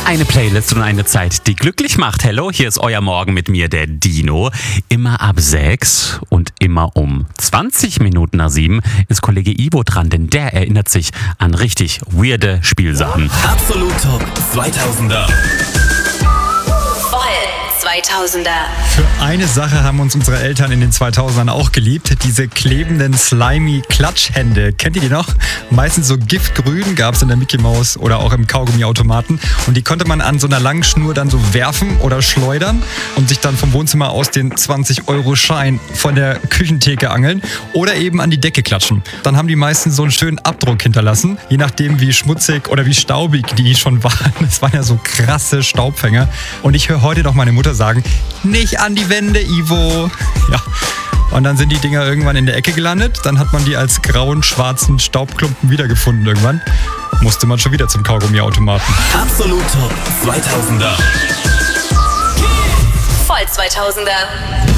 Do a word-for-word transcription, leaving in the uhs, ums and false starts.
Eine Playlist und eine Zeit, die glücklich macht. Hello, hier ist euer Morgen mit mir, der Dino. Immer ab sechs und immer um zwanzig Minuten nach sieben ist Kollege Ivo dran, denn der erinnert sich an richtig weirde Spielsachen. Absolut Top zweitausender. zweitausender. Für eine Sache haben uns unsere Eltern in den zweitausendern auch geliebt. Diese klebenden, slimy Klatschhände. Kennt ihr die noch? Meistens so giftgrün gab es in der Mickey Maus oder auch im Kaugummiautomaten. Und die konnte man an so einer langen Schnur dann so werfen oder schleudern und sich dann vom Wohnzimmer aus den zwanzig-Euro-Schein von der Küchentheke angeln oder eben an die Decke klatschen. Dann haben die meisten so einen schönen Abdruck hinterlassen, je nachdem wie schmutzig oder wie staubig die schon waren. Das waren ja so krasse Staubfänger. Und ich höre heute noch meine Mutter sagen, nicht an die Wände, Ivo. Ja. Und dann sind die Dinger irgendwann in der Ecke gelandet. Dann hat man die als grauen, schwarzen Staubklumpen wiedergefunden irgendwann. Musste man schon wieder zum Kaugummiautomaten. Absolut Top zweitausender. Voll zweitausender.